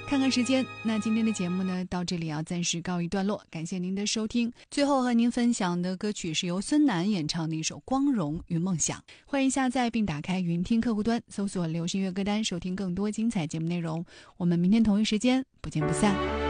看看时间，那今天的节目呢，到这里要暂时告一段落，感谢您的收听。最后和您分享的歌曲是由孙楠演唱的一首《光荣与梦想》，欢迎下载并打开云听客户端，搜索流行乐歌单，收听更多精彩节目内容。我们明天同一时间不见不散。